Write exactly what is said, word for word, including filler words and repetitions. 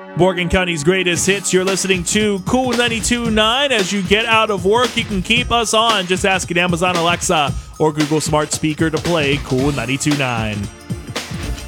Morgan County's greatest hits. You're listening to Cool ninety-two point nine. As you get out of work, you can keep us on. Just ask an Amazon Alexa or Google Smart Speaker to play Cool ninety-two point nine.